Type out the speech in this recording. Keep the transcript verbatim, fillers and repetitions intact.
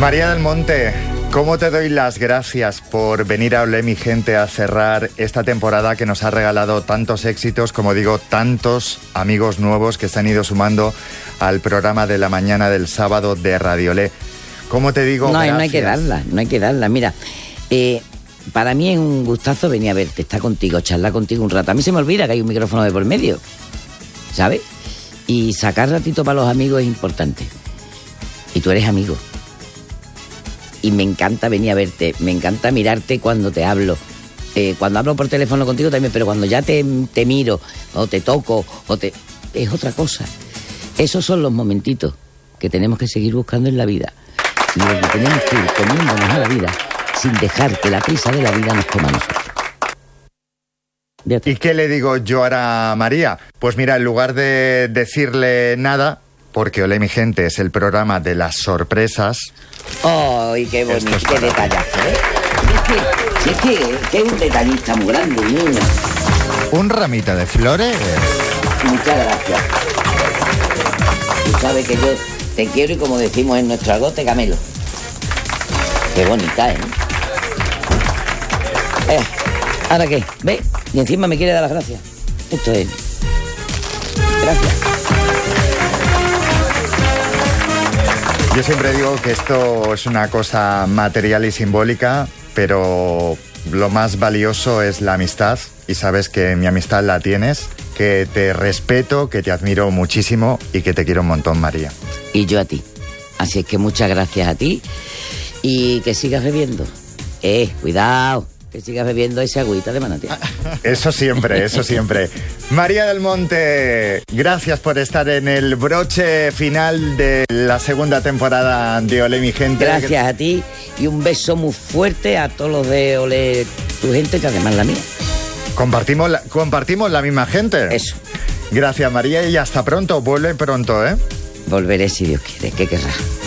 María del Monte, ¿cómo te doy las gracias por venir a Olé mi gente a cerrar esta temporada que nos ha regalado tantos éxitos, como digo, tantos amigos nuevos que se han ido sumando al programa de la mañana del sábado de Radio Olé? ¿Cómo te digo? No, gracias? no hay que darla, no hay que darla. Mira, eh, para mí es un gustazo venir a verte, estar contigo, charlar contigo un rato. A mí se me olvida que hay un micrófono de por medio, ¿sabes? Y sacar ratito para los amigos es importante. Y tú eres amigo. Y me encanta venir a verte, me encanta mirarte cuando te hablo. Eh, cuando hablo por teléfono contigo también, pero cuando ya te, te miro, o te toco, o te... es otra cosa. Esos son los momentitos que tenemos que seguir buscando en la vida. Y lo que tenemos que ir comiéndonos a la vida sin dejar que la prisa de la vida nos coma a nosotros. ¿Y qué le digo yo ahora a María? Pues mira, en lugar de decirle nada, porque Olé mi gente es el programa de las sorpresas. ¡Ay, qué bonito! ¡Qué detallazo, eh! Es que, es que, que es un detallista muy grande, niño. ¿Un ramito de flores? Muchas gracias. Tú sabes que yo te quiero y, como decimos en nuestro argot, te camelo. Qué bonita, ¿eh? eh ¿Ahora qué? ¿Ve? Y encima me quiere dar las gracias. Esto es... Gracias. Yo siempre digo que esto es una cosa material y simbólica, pero lo más valioso es la amistad, y sabes que mi amistad la tienes, que te respeto, que te admiro muchísimo y que te quiero un montón, María. Y yo a ti. Así es que muchas gracias a ti y que sigas bebiendo. Eh, cuidado, que sigas bebiendo esa agüita de manantial. Eso siempre, eso siempre. María del Monte, gracias por estar en el broche final de la segunda temporada de Olé mi gente. Gracias a ti y un beso muy fuerte a todos los de Olé tu gente, que además la mía. Compartimos la, compartimos la misma gente. Eso. Gracias, María, y hasta pronto. Vuelve pronto, ¿eh? Volveré si Dios quiere, ¿qué querrá?